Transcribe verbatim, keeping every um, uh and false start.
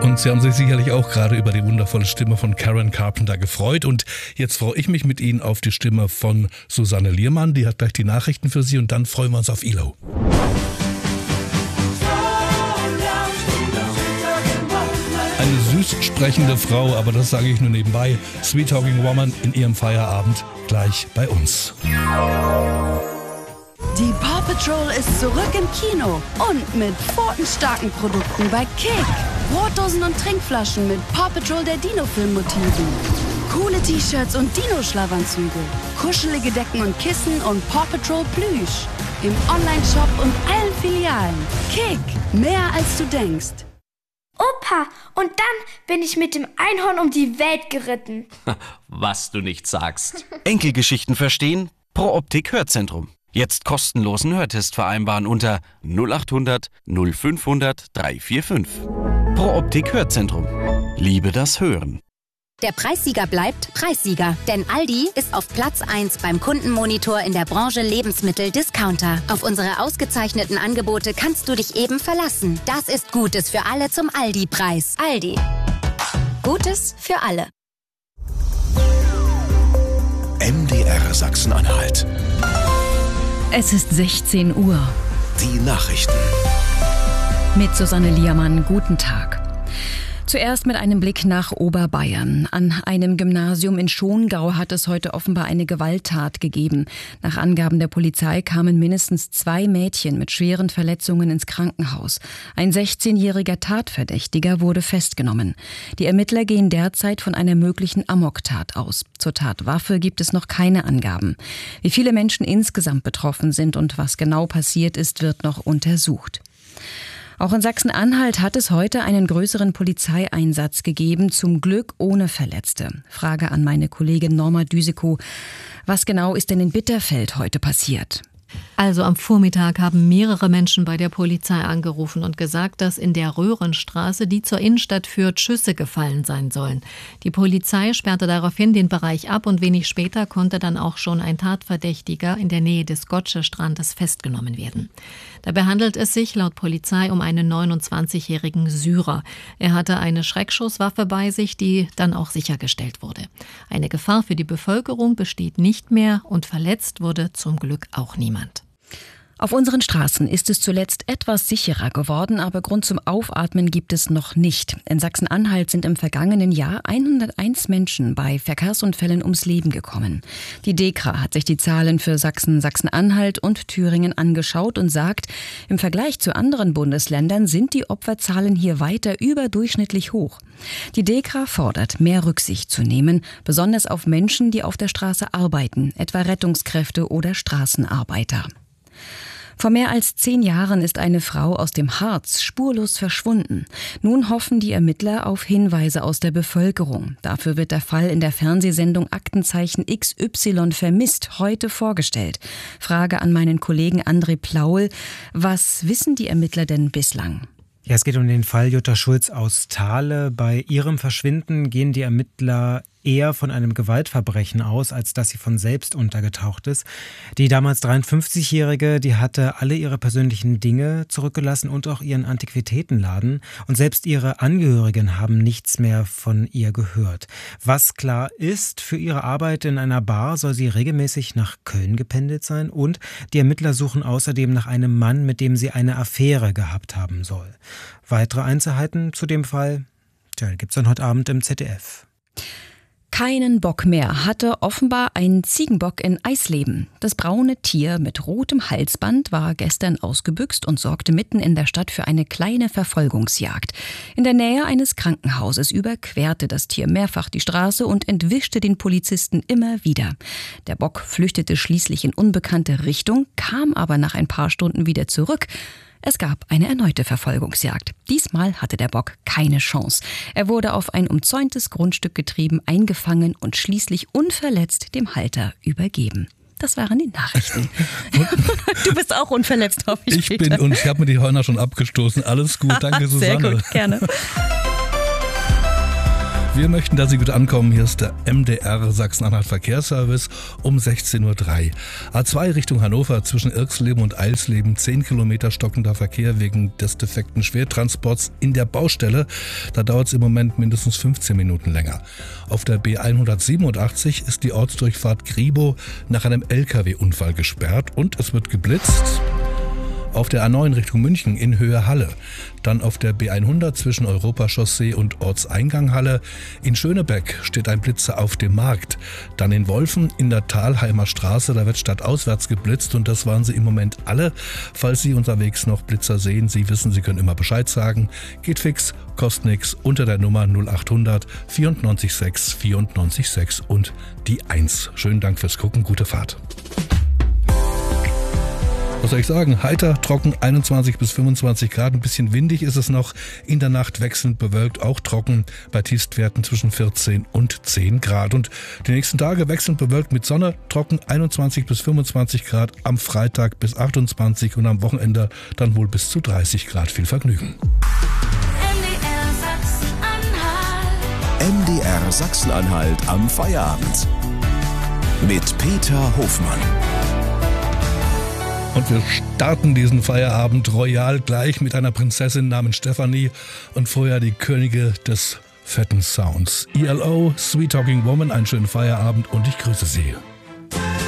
Und Sie haben sich sicherlich auch gerade über die wundervolle Stimme von Karen Carpenter gefreut. Und jetzt freue ich mich mit Ihnen auf die Stimme von Susanne Liermann. Die hat gleich die Nachrichten für Sie und dann freuen wir uns auf Elo. Eine süß sprechende Frau, aber das sage ich nur nebenbei. Sweet Talking Woman in ihrem Feierabend gleich bei uns. Die Paw Patrol ist zurück im Kino und mit pfotenstarken Produkten bei Kick. Brotdosen und Trinkflaschen mit Paw Patrol der Dino-Film-Motiven. Coole T-Shirts und Dino-Schlafanzüge. Kuschelige Decken und Kissen und Paw Patrol Plüsch. Im Online-Shop und allen Filialen. Kick, mehr als du denkst. Opa, und dann bin ich mit dem Einhorn um die Welt geritten. Was du nicht sagst. Enkelgeschichten verstehen? Pro Optik Hörzentrum. Jetzt kostenlosen Hörtest vereinbaren unter null acht hundert null fünfhundert dreihundertfünfundvierzig. Pro Optik Hörzentrum. Liebe das Hören. Der Preissieger bleibt Preissieger, denn Aldi ist auf Platz eins beim Kundenmonitor in der Branche Lebensmittel-Discounter. Auf unsere ausgezeichneten Angebote kannst du dich eben verlassen. Das ist Gutes für alle zum Aldi-Preis. Aldi. Gutes für alle. M D R Sachsen-Anhalt. Es ist sechzehn Uhr. Die Nachrichten. Mit Susanne Liermann, guten Tag. Zuerst mit einem Blick nach Oberbayern. An einem Gymnasium in Schongau hat es heute offenbar eine Gewalttat gegeben. Nach Angaben der Polizei kamen mindestens zwei Mädchen mit schweren Verletzungen ins Krankenhaus. Ein sechzehnjähriger Tatverdächtiger wurde festgenommen. Die Ermittler gehen derzeit von einer möglichen Amoktat aus. Zur Tatwaffe gibt es noch keine Angaben. Wie viele Menschen insgesamt betroffen sind und was genau passiert ist, wird noch untersucht. Auch in Sachsen-Anhalt hat es heute einen größeren Polizeieinsatz gegeben, zum Glück ohne Verletzte. Frage an meine Kollegin Norma Düsekow. Was genau ist denn in Bitterfeld heute passiert? Also am Vormittag haben mehrere Menschen bei der Polizei angerufen und gesagt, dass in der Röhrenstraße, die zur Innenstadt führt, Schüsse gefallen sein sollen. Die Polizei sperrte daraufhin den Bereich ab und wenig später konnte dann auch schon ein Tatverdächtiger in der Nähe des Gottsche-Strandes festgenommen werden. Dabei handelt es sich laut Polizei um einen neunundzwanzigjährigen Syrer. Er hatte eine Schreckschusswaffe bei sich, die dann auch sichergestellt wurde. Eine Gefahr für die Bevölkerung besteht nicht mehr und verletzt wurde zum Glück auch niemand. Auf unseren Straßen ist es zuletzt etwas sicherer geworden, aber Grund zum Aufatmen gibt es noch nicht. In Sachsen-Anhalt sind im vergangenen Jahr hunderteins Menschen bei Verkehrsunfällen ums Leben gekommen. Die DEKRA hat sich die Zahlen für Sachsen, Sachsen-Anhalt und Thüringen angeschaut und sagt, im Vergleich zu anderen Bundesländern sind die Opferzahlen hier weiter überdurchschnittlich hoch. Die DEKRA fordert, mehr Rücksicht zu nehmen, besonders auf Menschen, die auf der Straße arbeiten, etwa Rettungskräfte oder Straßenarbeiter. Vor mehr als zehn Jahren ist eine Frau aus dem Harz spurlos verschwunden. Nun hoffen die Ermittler auf Hinweise aus der Bevölkerung. Dafür wird der Fall in der Fernsehsendung Aktenzeichen X Y vermisst heute vorgestellt. Frage an meinen Kollegen André Plaul. Was wissen die Ermittler denn bislang? Ja, es geht um den Fall Jutta Schulz aus Thale. Bei ihrem Verschwinden gehen die Ermittler eher von einem Gewaltverbrechen aus, als dass sie von selbst untergetaucht ist. Die damals dreiundfünfzigjährige, die hatte alle ihre persönlichen Dinge zurückgelassen und auch ihren Antiquitätenladen. Und selbst ihre Angehörigen haben nichts mehr von ihr gehört. Was klar ist, für ihre Arbeit in einer Bar soll sie regelmäßig nach Köln gependelt sein. Und die Ermittler suchen außerdem nach einem Mann, mit dem sie eine Affäre gehabt haben soll. Weitere Einzelheiten zu dem Fall, tja, gibt's dann heute Abend im Z D F. Keinen Bock mehr hatte offenbar ein Ziegenbock in Eisleben. Das braune Tier mit rotem Halsband war gestern ausgebüxt und sorgte mitten in der Stadt für eine kleine Verfolgungsjagd. In der Nähe eines Krankenhauses überquerte das Tier mehrfach die Straße und entwischte den Polizisten immer wieder. Der Bock flüchtete schließlich in unbekannte Richtung, kam aber nach ein paar Stunden wieder zurück. Es gab eine erneute Verfolgungsjagd. Diesmal hatte der Bock keine Chance. Er wurde auf ein umzäuntes Grundstück getrieben, eingefangen und schließlich unverletzt dem Halter übergeben. Das waren die Nachrichten. Du bist auch unverletzt, hoffe ich. Ich später. bin und ich habe mir die Hörner schon abgestoßen. Alles gut, danke Susanne. Sehr gut, gerne. Wir möchten, dass Sie gut ankommen. Hier ist der M D R Sachsen-Anhalt Verkehrsservice um sechzehn Uhr drei. A zwei Richtung Hannover zwischen Irksleben und Eilsleben. zehn Kilometer stockender Verkehr wegen des defekten Schwertransports in der Baustelle. Da dauert es im Moment mindestens fünfzehn Minuten länger. Auf der B hundertsiebenundachtzig ist die Ortsdurchfahrt Griebow nach einem L K W-Unfall gesperrt und es wird geblitzt. Auf der A neun Richtung München in Höhe Halle. Dann auf der B hundert zwischen Europachaussee und Ortseingang Halle. In Schönebeck steht ein Blitzer auf dem Markt. Dann in Wolfen in der Thalheimer Straße, da wird stadtauswärts geblitzt und das waren sie im Moment alle. Falls Sie unterwegs noch Blitzer sehen, Sie wissen, Sie können immer Bescheid sagen. Geht fix, kostet nix, unter der Nummer null achthundert vierundneunzig sechs vierundneunzig sechs und die eins. Schönen Dank fürs Gucken, gute Fahrt. Was soll ich sagen? Heiter, trocken, einundzwanzig bis fünfundzwanzig Grad. Ein bisschen windig ist es noch. In der Nacht wechselnd bewölkt, auch trocken. Bei Tiefstwerten zwischen vierzehn und zehn Grad. Und die nächsten Tage wechselnd bewölkt mit Sonne, trocken, einundzwanzig bis fünfundzwanzig Grad. Am Freitag bis achtundzwanzig und am Wochenende dann wohl bis zu dreißig Grad. Viel Vergnügen. M D R Sachsen-Anhalt am Feierabend. Mit Peter Hofmann. Und wir starten diesen Feierabend royal gleich mit einer Prinzessin namens Stephanie und vorher die Könige des fetten Sounds. E L O, Sweet Talking Woman, einen schönen Feierabend und ich grüße Sie.